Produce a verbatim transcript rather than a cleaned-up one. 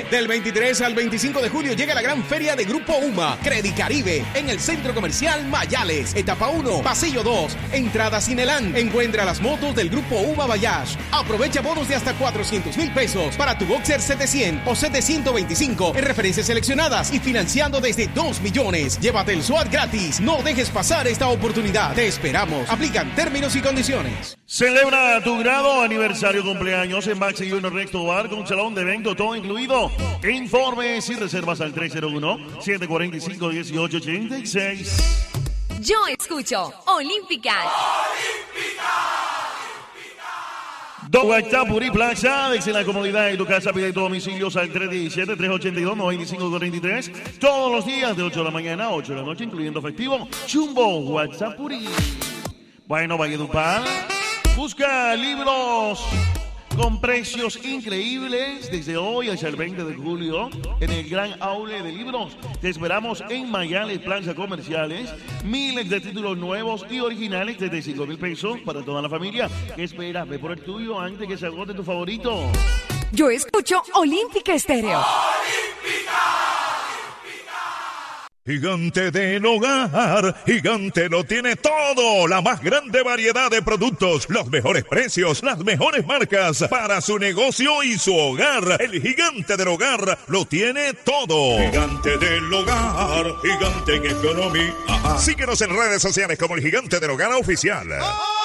Del veintitrés al veinticinco de julio llega la gran feria de Grupo UMA, Credicaribe, en el Centro Comercial Mayales. Etapa uno, Pasillo dos, entrada Cineland. Encuentra las motos del Grupo UMA Bayash. Aprovecha bonos de hasta cuatrocientos mil pesos para tu Boxer setecientos o setecientos veinticinco en referencias seleccionadas y financiando desde dos millones. Llévate el SWAT gratis. No dejes pasar esta oportunidad. Te esperamos. Aplican términos y condiciones. Celebra tu grado, aniversario, cumpleaños en Maxi Junior Resto Bar con salón de evento, todo incluido. Informes y reservas al tres cero uno, siete cuatro cinco, uno ocho ocho seis. Yo escucho Olímpica. Do Guachapuri Plaza, desde la comodidad de tu casa, pide tu domicilios al tres uno siete, tres ocho dos, nueve cinco cuatro tres. Todos los días de ocho de la mañana a ocho de la noche, incluyendo festivo. Chumbo Guachapuri. Bueno, Valledupar, busca libros con precios increíbles desde hoy hasta el veinte de julio en el gran aule de libros. Te esperamos en Mayales Plaza Comerciales. Miles de títulos nuevos y originales desde cinco mil pesos para toda la familia. ¿Qué esperas? Ve por el tuyo antes que se agote tu favorito. Yo escucho Olímpica Estéreo. Gigante del Hogar, Gigante lo tiene todo, la más grande variedad de productos, los mejores precios, las mejores marcas para su negocio y su hogar. El Gigante del Hogar lo tiene todo. Gigante del Hogar, Gigante en economía. Síguenos en redes sociales como el Gigante del Hogar Oficial.